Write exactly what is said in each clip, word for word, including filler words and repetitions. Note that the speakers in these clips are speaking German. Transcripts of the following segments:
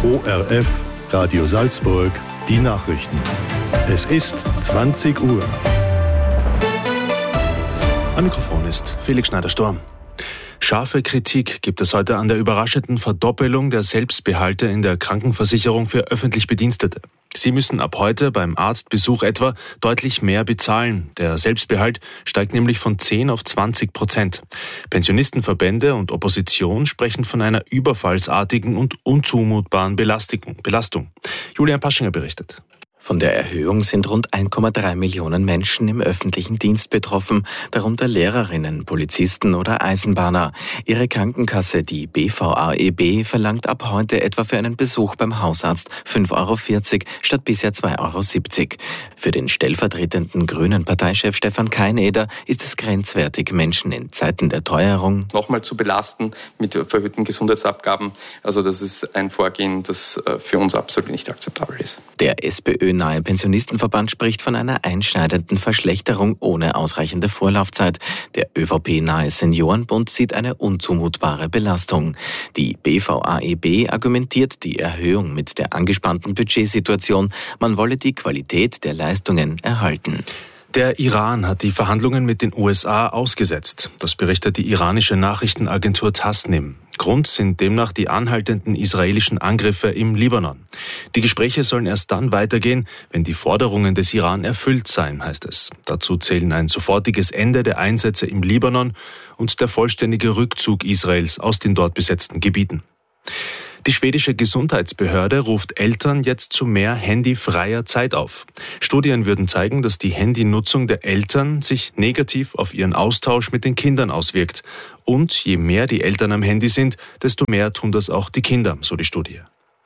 O R F, Radio Salzburg, die Nachrichten. Es ist zwanzig Uhr. Am Mikrofon ist Felix Schneider-Storm. Scharfe Kritik gibt es heute an der überraschenden Verdoppelung der Selbstbehalte in der Krankenversicherung für öffentlich Bedienstete. Sie müssen ab heute beim Arztbesuch etwa deutlich mehr bezahlen. Der Selbstbehalt steigt nämlich von zehn auf zwanzig Prozent. Pensionistenverbände und Opposition sprechen von einer überfallsartigen und unzumutbaren Belastung. Julian Paschinger berichtet. Von der Erhöhung sind rund eins Komma drei Millionen Menschen im öffentlichen Dienst betroffen, darunter Lehrerinnen, Polizisten oder Eisenbahner. Ihre Krankenkasse, die B V A E B, verlangt ab heute etwa für einen Besuch beim Hausarzt fünf Euro vierzig statt bisher zwei Euro siebzig. Für den stellvertretenden grünen Parteichef Stefan Keineder ist es grenzwertig, Menschen in Zeiten der Teuerung nochmal zu belasten mit verhöhten Gesundheitsabgaben. Also das ist ein Vorgehen, das für uns absolut nicht akzeptabel ist. Der SPÖ-nahe Pensionistenverband spricht von einer einschneidenden Verschlechterung ohne ausreichende Vorlaufzeit. Der ÖVP-nahe Seniorenbund sieht eine unzumutbare Belastung. Die B V A E B argumentiert die Erhöhung mit der angespannten Budgetsituation. Man wolle die Qualität der Leistungen erhalten. Der Iran hat die Verhandlungen mit den U S A ausgesetzt. Das berichtet die iranische Nachrichtenagentur Tasnim. Grund sind demnach die anhaltenden israelischen Angriffe im Libanon. Die Gespräche sollen erst dann weitergehen, wenn die Forderungen des Iran erfüllt seien, heißt es. Dazu zählen ein sofortiges Ende der Einsätze im Libanon und der vollständige Rückzug Israels aus den dort besetzten Gebieten. Die schwedische Gesundheitsbehörde ruft Eltern jetzt zu mehr handyfreier Zeit auf. Studien würden zeigen, dass die Handynutzung der Eltern sich negativ auf ihren Austausch mit den Kindern auswirkt. Und je mehr die Eltern am Handy sind, desto mehr tun das auch die Kinder, so die Studie.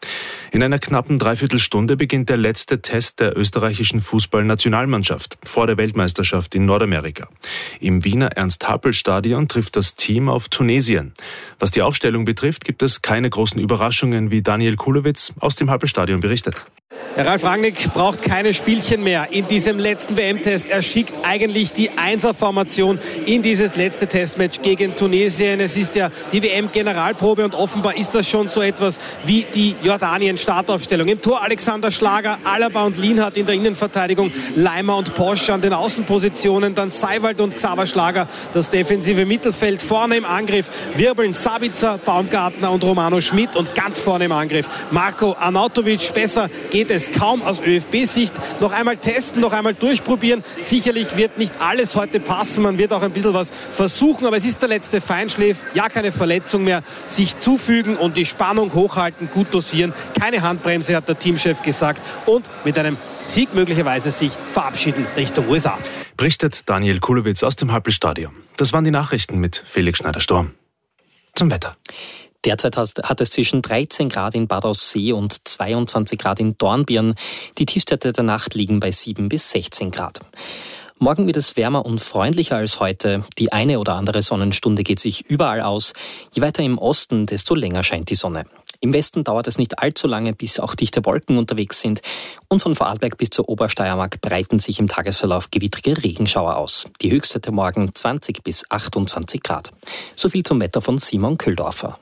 In einer knappen Dreiviertelstunde beginnt der letzte Test der österreichischen Fußballnationalmannschaft vor der Weltmeisterschaft in Nordamerika. Im Wiener Ernst-Happel-Stadion trifft das Team auf Tunesien. Was die Aufstellung betrifft, gibt es keine großen Überraschungen, wie Daniel Kulowitz aus dem Happel-Stadion berichtet. Herr Ralf Rangnick braucht keine Spielchen mehr in diesem letzten W M-Test. Er schickt eigentlich die Einser-Formation in dieses letzte Testmatch gegen Tunesien. Es ist ja die W M-Generalprobe und offenbar ist das schon so etwas wie die Jordanien-Startaufstellung. Im Tor Alexander Schlager, Alaba und Lienhardt in der Innenverteidigung, Leimer und Posch an den Außenpositionen, dann Seiwald und Xaver Schlager, das defensive Mittelfeld. Vorne im Angriff wirbeln Sabitzer, Baumgartner und Romano Schmidt und ganz vorne im Angriff Marko Arnautovic. Besser geht es kaum aus Ö F B-Sicht. Noch einmal testen, noch einmal durchprobieren. Sicherlich wird nicht alles heute passen. Man wird auch ein bisschen was versuchen, aber es ist der letzte Feinschliff. Ja, keine Verletzung mehr. Sich zufügen und die Spannung hochhalten, gut dosieren. Keine Handbremse, hat der Teamchef gesagt. Und mit einem Sieg möglicherweise sich verabschieden Richtung U S A. Berichtet Daniel Kulowitz aus dem Happel-Stadion. Das waren die Nachrichten mit Felix Schneider-Storm. Zum Wetter. Derzeit hat es zwischen dreizehn Grad in Bad Aussee und zweiundzwanzig Grad in Dornbirn. Die Tiefstwerte der Nacht liegen bei sieben bis sechzehn Grad. Morgen wird es wärmer und freundlicher als heute. Die eine oder andere Sonnenstunde geht sich überall aus. Je weiter im Osten, desto länger scheint die Sonne. Im Westen dauert es nicht allzu lange, bis auch dichte Wolken unterwegs sind. Und von Vorarlberg bis zur Obersteiermark breiten sich im Tagesverlauf gewittrige Regenschauer aus. Die Höchstwerte morgen zwanzig bis achtundzwanzig Grad. So viel zum Wetter von Simon Köhldorfer.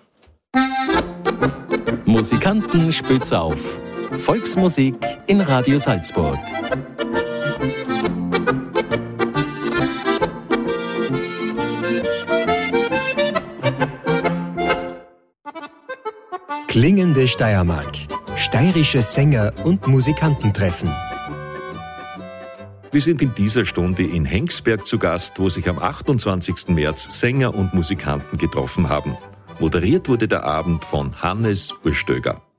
Musikanten spitz auf. Volksmusik in Radio Salzburg. Klingende Steiermark. Steirische Sänger und Musikanten treffen. Wir sind in dieser Stunde in Hengsberg zu Gast, wo sich am achtundzwanzigsten März Sänger und Musikanten getroffen haben. Moderiert wurde der Abend von Hannes Urstöger.